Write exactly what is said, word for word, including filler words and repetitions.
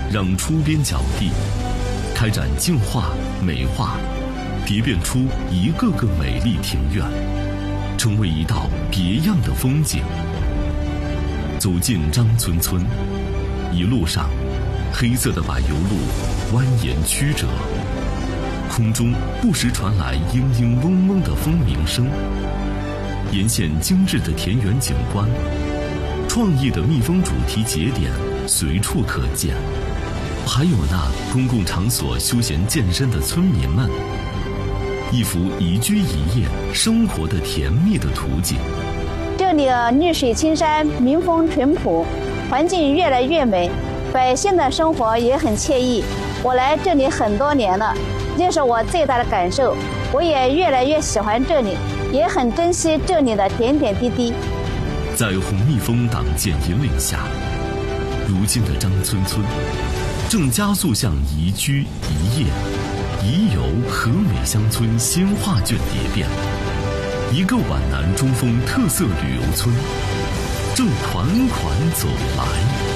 让出边角地开展净化、美化，蝶变出一个个美丽庭院，成为一道别样的风景。走进张村村，一路上，黑色的柏油路蜿蜒曲折，空中不时传来嘤嘤嗡嗡的蜂鸣声。沿线精致的田园景观，创意的蜜蜂主题节点随处可见，还有那公共场所休闲健身的村民们，一幅宜居宜业生活的甜蜜的图景。 这里绿水青山，民风淳朴，环境越来越美，百姓的生活也很惬意。我来这里很多年了，这是我最大的感受。我也越来越喜欢这里，也很珍惜这里的点点滴滴。 在红蜜蜂党建引领下，如今的张村村正加速向宜居宜业宜游和美乡村新画卷蝶变，一个皖南中风特色旅游村正款款走来。